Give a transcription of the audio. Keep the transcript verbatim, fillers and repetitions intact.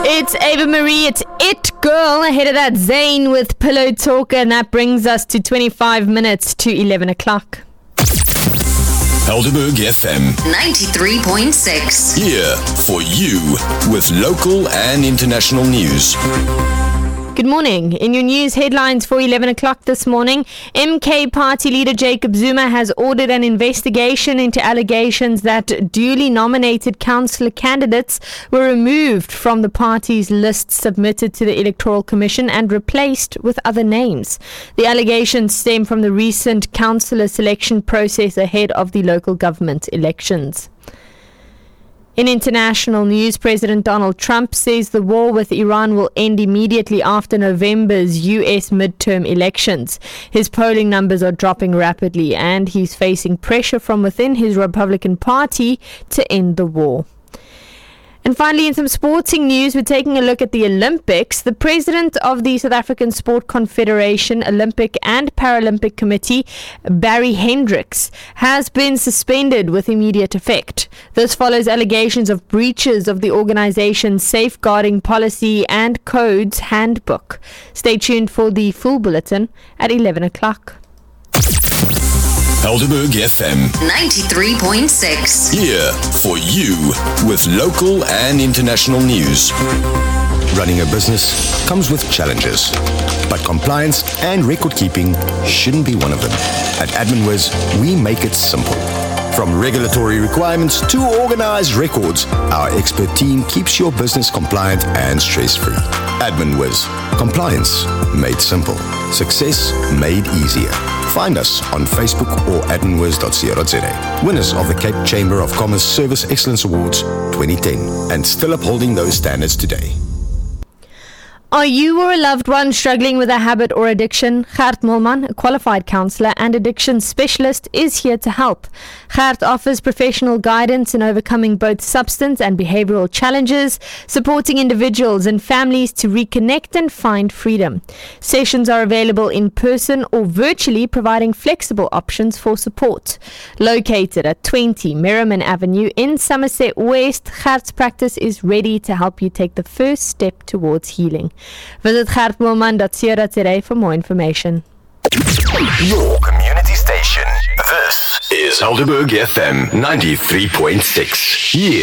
It's Ava Marie, it's It Girl. Ahead of that, Zayn with Pillow Talker, and that brings us to twenty-five minutes to eleven o'clock. Helderberg F M ninety-three point six. Here for you with local and international news. Good morning. In your news headlines for eleven o'clock this morning, M K party leader Jacob Zuma has ordered an investigation into allegations that duly nominated councillor candidates were removed from the party's list submitted to the Electoral Commission and replaced with other names. The allegations stem from the recent councillor selection process ahead of the local government elections. In international news, President Donald Trump says the war with Iran will end immediately after November's U S midterm elections. His polling numbers are dropping rapidly, and he's facing pressure from within his Republican Party to end the war. And finally, in some sporting news, we're taking a look at the Olympics. The president of the South African Sport Confederation Olympic and Paralympic Committee, Barry Hendricks, has been suspended with immediate effect. This follows allegations of breaches of the organization's safeguarding policy and codes handbook. Stay tuned for the full bulletin at eleven o'clock. Helderberg F M ninety-three point six. Here for you with local and international news. Running a business comes with challenges, but compliance and record keeping shouldn't be one of them. At AdminWiz, we make it simple. From regulatory requirements to organized records, our expert team keeps your business compliant and stress-free. AdminWiz, compliance made simple, success made easier. Find us on Facebook or adminwiz dot co dot za. Winners of the Cape Chamber of Commerce Service Excellence Awards twenty ten, and still upholding those standards today. Are you or a loved one struggling with a habit or addiction? Gert Mulman, a qualified counsellor and addiction specialist, is here to help. Gert offers professional guidance in overcoming both substance and behavioural challenges, supporting individuals and families to reconnect and find freedom. Sessions are available in person or virtually, providing flexible options for support. Located at twenty Merriman Avenue in Somerset West, Gert's practice is ready to help you take the first step towards healing. Visit gert mulman dot co dot za for more information. Your community station. This is Helderberg F M ninety-three point six. Yeah.